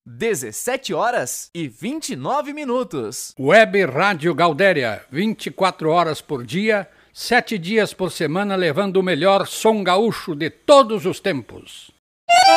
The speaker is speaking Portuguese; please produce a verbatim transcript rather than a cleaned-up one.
dezessete horas e vinte e nove minutos. Web Rádio Galdéria, vinte e quatro horas por dia, sete dias por semana, levando o melhor som gaúcho de todos os tempos.